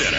Center.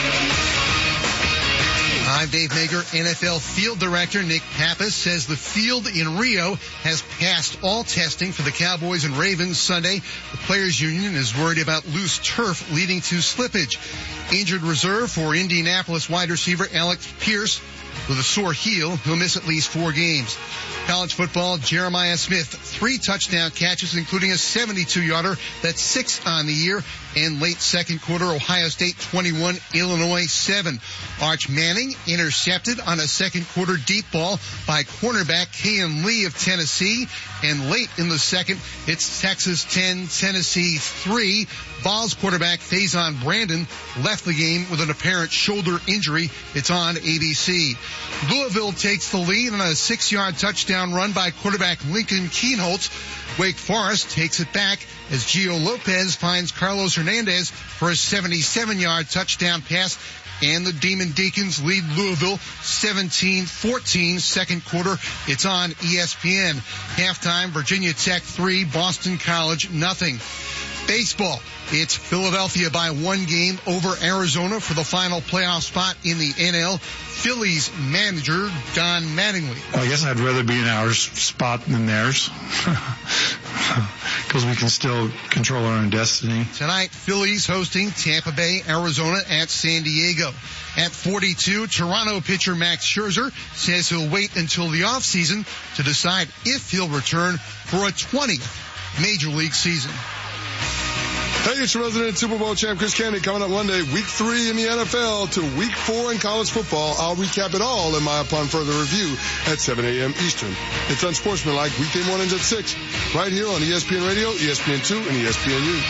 I'm Dave Mager. NFL Field Director Nick Pappas says the field in Rio has passed all testing for the Cowboys and Ravens Sunday. The Players Union is worried about loose turf leading to slippage. Injured reserve for Indianapolis wide receiver Alex Pierce with a sore heel. He'll miss at least 4 games. College football, Jeremiah Smith, 3 touchdown catches, including a 72-yarder. That's 6 on the year. And late second quarter, Ohio State 21, Illinois 7. Arch Manning intercepted on a second quarter deep ball by cornerback Kayan Lee of Tennessee. And late in the second, it's Texas 10, Tennessee 3. Vols quarterback Faison Brandon left the game with an apparent shoulder injury. It's on ABC. Louisville takes the lead on a 6-yard touchdown run by quarterback Lincoln Kienholz. Wake Forest takes it back as Gio Lopez finds Carlos Hernandez for a 77-yard touchdown pass. And the Demon Deacons lead Louisville 17-14 second quarter. It's on ESPN. Halftime, Virginia Tech 3, Boston College nothing. Baseball. It's Philadelphia by 1 game over Arizona for the final playoff spot in the NL. Phillies manager Don Mattingly. Well, I guess I'd rather be in our spot than theirs because we can still control our own destiny. Tonight, Phillies hosting Tampa Bay, Arizona at San Diego. At 42, Toronto pitcher Max Scherzer says he'll wait until the offseason to decide if he'll return for a 20th Major League season. Hey, it's your resident Super Bowl champ Chris Candy coming up Monday, week 3 in the NFL to week 4 in college football. I'll recap it all in my Upon Further Review at 7 a.m. Eastern. It's Unsportsmanlike weekday mornings at 6, right here on ESPN Radio, ESPN2, and ESPNU.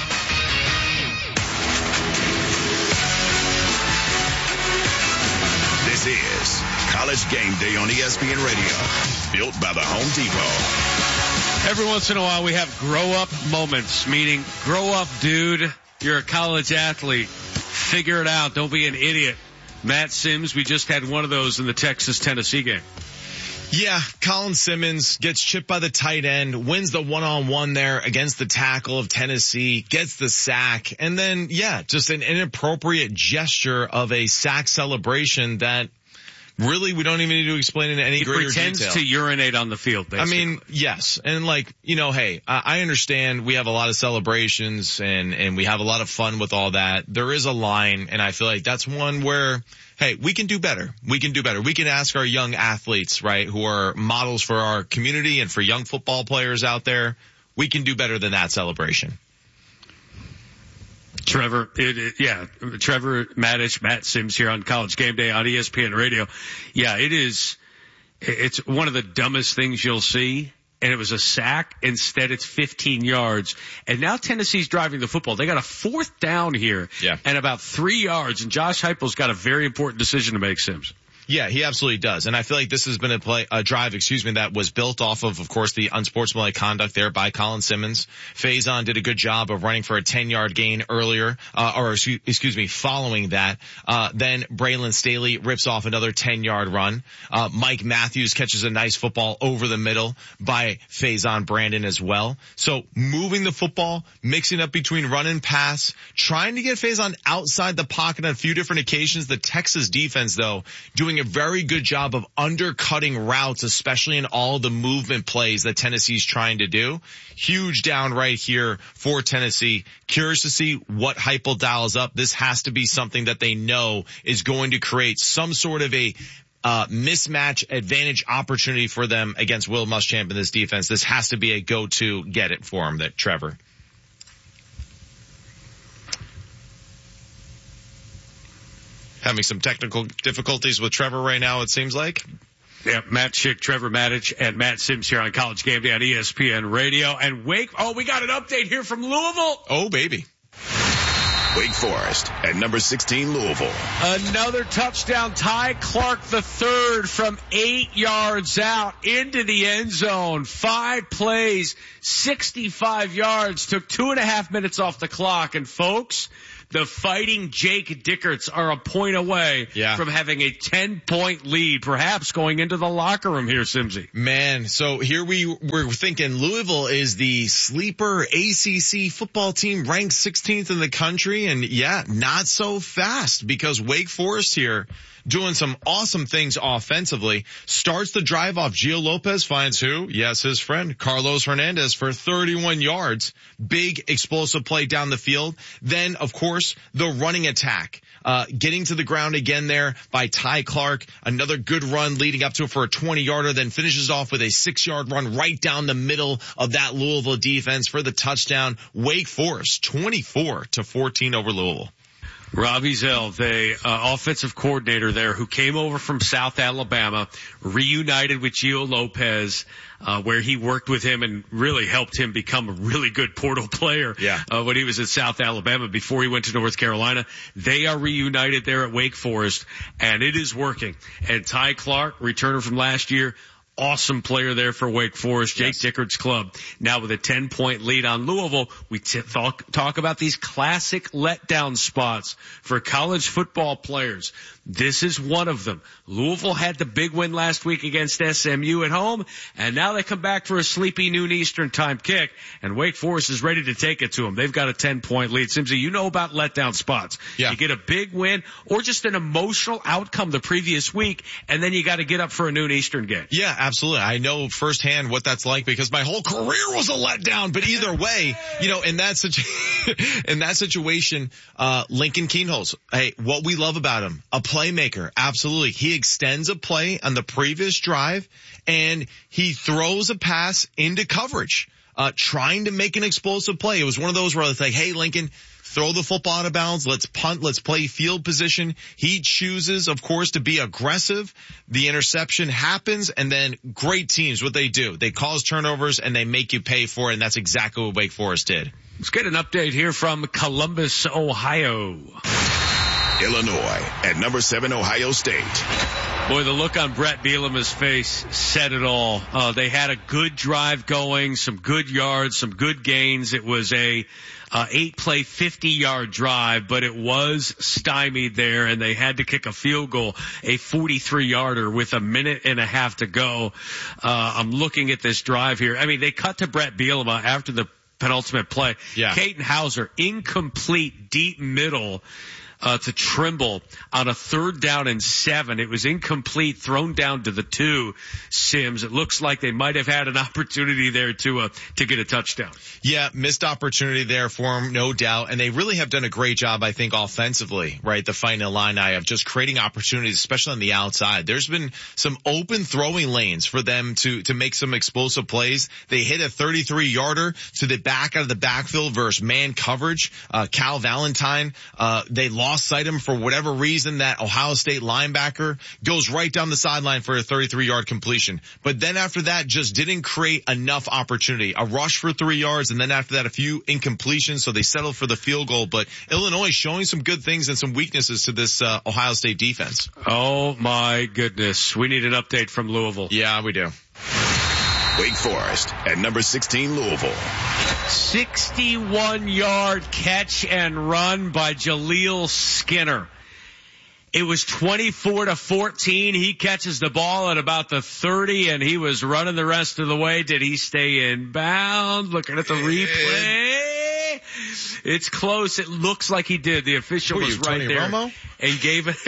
This is College Game Day on ESPN Radio, built by the Home Depot. Every once in a while we have grow-up moments, meaning grow up, dude. You're a college athlete. Figure it out. Don't be an idiot. Matt Sims, we just had one of those in the Texas-Tennessee game. Yeah, Colin Simmons gets chipped by the tight end, wins the one-on-one there against the tackle of Tennessee, gets the sack, and then, just an inappropriate gesture of a sack celebration that really, we don't even need to explain it in any greater detail. He pretends to urinate on the field, basically. I mean, yes. And hey, I understand we have a lot of celebrations and we have a lot of fun with all that. There is a line, and I feel like that's one where, hey, we can do better. We can do better. We can ask our young athletes, right, who are models for our community and for young football players out there, we can do better than that celebration. Trevor Maddich, Matt Sims here on College Game Day on ESPN Radio. Yeah, it's one of the dumbest things you'll see. And it was a sack. Instead, it's 15 yards. And now Tennessee's driving the football. They got a 4th down here. Yeah. And about 3 yards. And Josh Heupel's got a very important decision to make, Sims. Yeah, he absolutely does. And I feel like this has been a drive, that was built off of course, the unsportsmanlike conduct there by Colin Simmons. Faison did a good job of running for a 10-yard gain earlier, following that. Then Braylon Staley rips off another 10-yard run. Mike Matthews catches a nice football over the middle by Faison Brandon as well. So moving the football, mixing up between run and pass, trying to get Faison outside the pocket on a few different occasions. The Texas defense, though, doing a very good job of undercutting routes, especially in all the movement plays that Tennessee's trying to do. Huge down right here for Tennessee. Curious to see what Heupel dials up. This has to be something that they know is going to create some sort of a mismatch advantage opportunity for them against Will Muschamp in this defense. This has to be a go-to get it for him, that Trevor. Having some technical difficulties with Trevor right now, it seems like. Yeah, Matt Schick, Trevor Maddich, and Matt Sims here on College Game Day on ESPN Radio. And we got an update here from Louisville. Oh, baby. Wake Forest at number 16, Louisville. Another touchdown. Ty Clark III from 8 yards out into the end zone. 5 plays, 65 yards. Took 2.5 minutes off the clock. And folks, The Fighting Jake Dickerts are a point away from having a 10-point lead, perhaps going into the locker room here, Simsy. Man, so here we're thinking Louisville is the sleeper ACC football team, ranked 16th in the country, and not so fast, because Wake Forest here doing some awesome things offensively. Starts the drive off. Gio Lopez finds who? Yes, his friend, Carlos Hernandez, for 31 yards. Big explosive play down the field. Then, of course, the running attack. Getting to the ground again there by Ty Clark. Another good run leading up to it for a 20-yarder, then finishes off with a 6-yard run right down the middle of that Louisville defense for the touchdown. Wake Forest 24-14 over Louisville. Robbie Zell, the offensive coordinator there, who came over from South Alabama, reunited with Gio Lopez, where he worked with him and really helped him become a really good portal player when he was at South Alabama before he went to North Carolina. They are reunited there at Wake Forest, and it is working. And Ty Clark, returner from last year, awesome player there for Wake Forest, Jake Dickert's club. Now with a 10-point lead on Louisville, we talk about these classic letdown spots for college football players. This is one of them. Louisville had the big win last week against SMU at home, and now they come back for a sleepy noon Eastern time kick, and Wake Forest is ready to take it to them. They've got a 10-point lead. Simsy, you know about letdown spots. You get a big win or just an emotional outcome the previous week, and then you got to get up for a noon Eastern game. Yeah, absolutely. I know firsthand what that's like, because my whole career was a letdown. But either way, in that situation, Lincoln Kienholz, hey, what we love about him, a playmaker. Absolutely. He extends a play on the previous drive, and he throws a pass into coverage, trying to make an explosive play. It was one of those where it's like, hey, Lincoln, throw the football out of bounds. Let's punt. Let's play field position. He chooses, of course, to be aggressive. The interception happens, and then great teams, what they do, they cause turnovers and they make you pay for it. And that's exactly what Wake Forest did. Let's get an update here from Columbus, Ohio. Illinois at number 7, Ohio State. Boy, the look on Brett Bielema's face said it all. They had a good drive going, some good yards, some good gains. It was a 8-play, 50-yard drive, but it was stymied there, and they had to kick a field goal, a 43-yarder with a minute and a half to go. I'm looking at this drive here. I mean, they cut to Brett Bielema after the penultimate play. Caden Hauser, incomplete, deep middle, to Trimble on a 3rd down and 7. It was incomplete, thrown down to the 2, Sims. It looks like they might have had an opportunity there to get a touchdown. Yeah, missed opportunity there for them, no doubt. And they really have done a great job, I think, offensively, right? The Fighting Illini of just creating opportunities, especially on the outside. There's been some open throwing lanes for them to make some explosive plays. They hit a 33-yarder to the back out of the backfield versus man coverage. Cal Valentine, they lost sight of him for whatever reason. That Ohio State linebacker goes right down the sideline for a 33-yard completion. But then after that, just didn't create enough opportunity. A rush for 3 yards, and then after that, a few incompletions, so they settled for the field goal. But Illinois showing some good things and some weaknesses to this Ohio State defense. Oh, my goodness. We need an update from Louisville. Yeah, we do. Wake Forest at number 16, Louisville. 61-yard catch and run by Jaleel Skinner. It was 24-14. He catches the ball at about the 30, and he was running the rest of the way. Did he stay in bounds? Looking at the replay. It's close. It looks like he did. The official was right there. Romo? And gave it,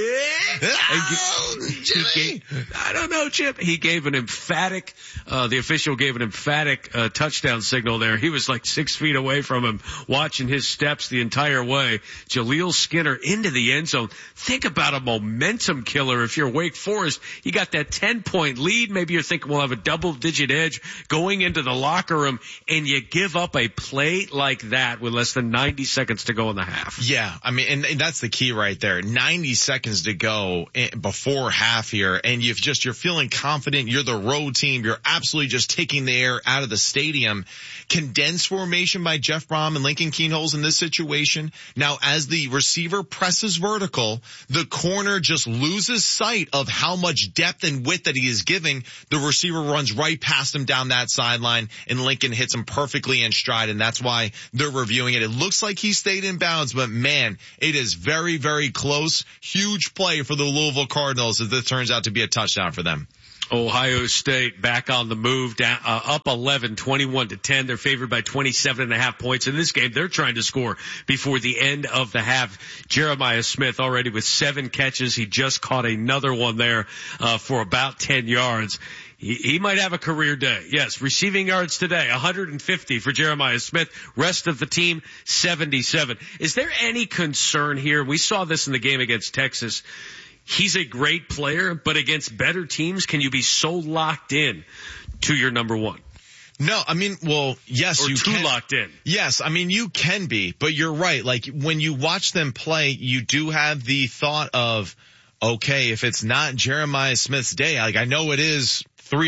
I don't know, Chip. He gave an emphatic, the official gave an emphatic, touchdown signal there. He was like 6 feet away from him, watching his steps the entire way. Jaleel Skinner into the end zone. Think about a momentum killer if you're Wake Forest. You got that 10-point lead. Maybe you're thinking we'll have a double-digit edge going into the locker room, and you give up a play like that with less than 90 seconds to go in the half. Yeah, I mean, and that's the key right there. 90 seconds to go before half here, and you're feeling confident. You're the road team. You're absolutely just taking the air out of the stadium. Condensed formation by Jeff Brom and Lincoln Kienholz in this situation. Now, as the receiver presses vertical, the corner just loses sight of how much depth and width that he is giving. The receiver runs right past him down that sideline, and Lincoln hits him perfectly in stride, and that's why they're reviewing doing it. It looks like he stayed in bounds, but man, it is very, very close. Huge play for the Louisville Cardinals as this turns out to be a touchdown for them. Ohio State back on the move, down, up 11, 21-10. They're favored by 27.5 points in this game. They're trying to score before the end of the half. Jeremiah Smith already with 7 catches. He just caught another one there, for about 10 yards. He might have a career day. Yes, receiving yards today, 150 for Jeremiah Smith. Rest of the team, 77. Is there any concern here? We saw this in the game against Texas. He's a great player, but against better teams, can you be so locked in to your number one? No, I mean, well, yes, or you too can. Locked in. Yes, I mean, you can be, but you're right. Like, when you watch them play, you do have the thought of, okay, if it's not Jeremiah Smith's day, like, I know it is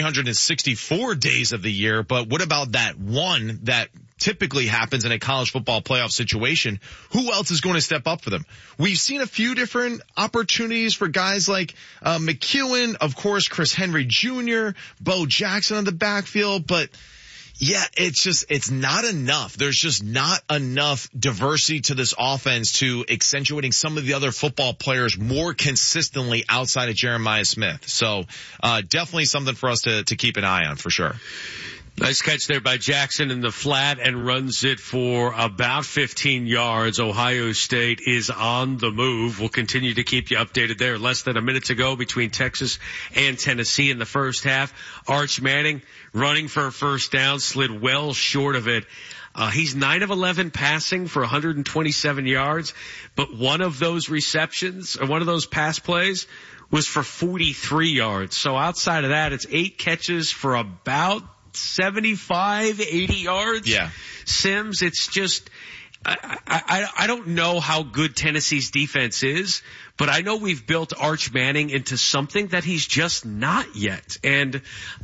364 days of the year, but what about that one that typically happens in a college football playoff situation? Who else is going to step up for them? We've seen a few different opportunities for guys like McEwen, of course, Chris Henry Jr., Bo Jackson on the backfield, but yeah, it's not enough. There's just not enough diversity to this offense to accentuating some of the other football players more consistently outside of Jeremiah Smith. So, definitely something for us to keep an eye on for sure. Nice catch there by Jackson in the flat and runs it for about 15 yards. Ohio State is on the move. We'll continue to keep you updated there. Less than a minute to go between Texas and Tennessee in the first half. Arch Manning running for a first down, slid well short of it. He's 9 of 11 passing for 127 yards, but one of those receptions, or one of those pass plays, was for 43 yards. So outside of that, it's 8 catches for about 75, 80 yards. Yeah. Sims, it's just, I don't know how good Tennessee's defense is, but I know we've built Arch Manning into something that he's just not yet. And,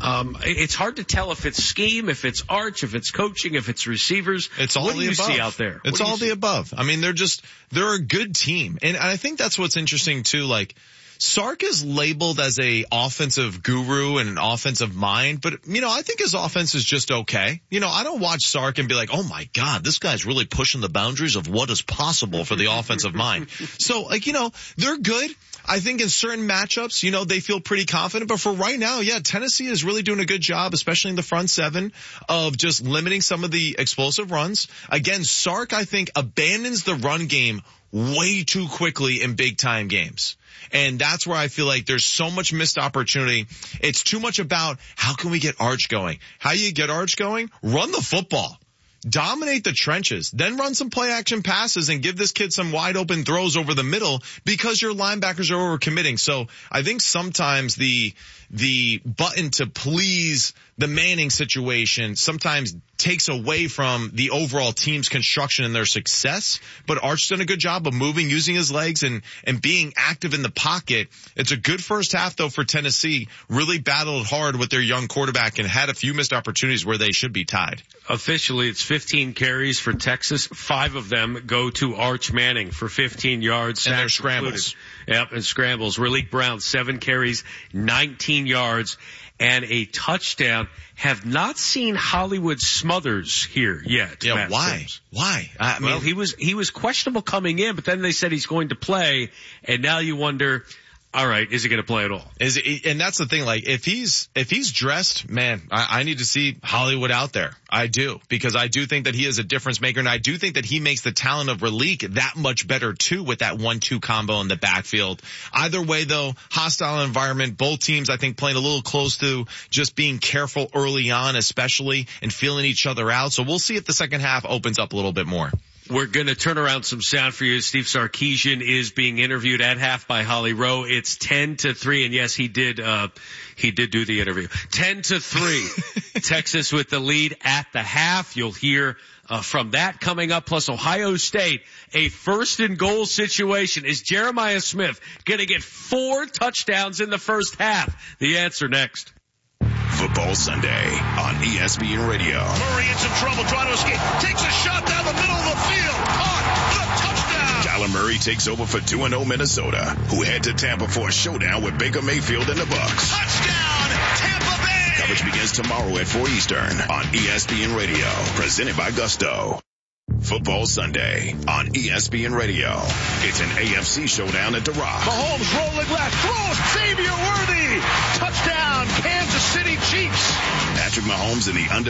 it's hard to tell if it's scheme, if it's Arch, if it's coaching, if it's receivers. It's all what do you above. see out there? It's all the above. I mean, they're a good team. And I think that's what's interesting too, like, Sark is labeled as a offensive guru and an offensive mind, but, I think his offense is just okay. I don't watch Sark and be like, oh my God, this guy's really pushing the boundaries of what is possible for the offensive mind. So, they're good. I think in certain matchups, they feel pretty confident, but for right now, yeah, Tennessee is really doing a good job, especially in the front seven, of just limiting some of the explosive runs. Again, Sark, I think, abandons the run game way too quickly in big time games. And that's where I feel like there's so much missed opportunity. It's too much about how can we get Arch going? How you get Arch going? Run the football. Dominate the trenches, then run some play action passes and give this kid some wide open throws over the middle because your linebackers are overcommitting. So I think sometimes the button to please the Manning situation sometimes takes away from the overall team's construction and their success. But Arch's done a good job of moving, using his legs and being active in the pocket. It's a good first half though for Tennessee. Really battled hard with their young quarterback and had a few missed opportunities where they should be tied. Officially, it's 15 carries for Texas. 5 of them go to Arch Manning for 15 yards. And they're scrambles. Yep, and scrambles. Raleek Brown, 7 carries, 19 yards, and a touchdown. Have not seen Hollywood Smothers here yet. Yeah, Matt why? Sims. Why? Well, he was questionable coming in, but then they said he's going to play, and now you wonder, all right, is he going to play at all? And that's the thing, like, if he's dressed, man, I need to see Hollywood out there. I do, because I do think that he is a difference maker, and I do think that he makes the talent of Raleek that much better too with that 1-2 combo in the backfield. Either way though, hostile environment, both teams I think playing a little close to just being careful early on especially and feeling each other out. So we'll see if the second half opens up a little bit more. We're going to turn around some sound for you. Steve Sarkisian is being interviewed at half by Holly Rowe. It's 10-3, and yes, he did do the interview. 10-3. Texas with the lead at the half. You'll hear from that coming up, plus Ohio State, a first and goal situation. Is Jeremiah Smith going to get 4 touchdowns in the first half? The answer next. Football Sunday on ESPN Radio. Murray in some trouble trying to escape. Takes a shot down the middle of the field. Caught. The touchdown. Kyler Murray takes over for 2-0 Minnesota, who head to Tampa for a showdown with Baker Mayfield and the Bucs. Touchdown, Tampa Bay. Coverage begins tomorrow at 4 Eastern on ESPN Radio. Presented by Gusto. Football Sunday on ESPN Radio. It's an AFC showdown at The Rock. Mahomes rolling left, throws, Xavier Worthy, touchdown, Kansas City Chiefs. Patrick Mahomes in the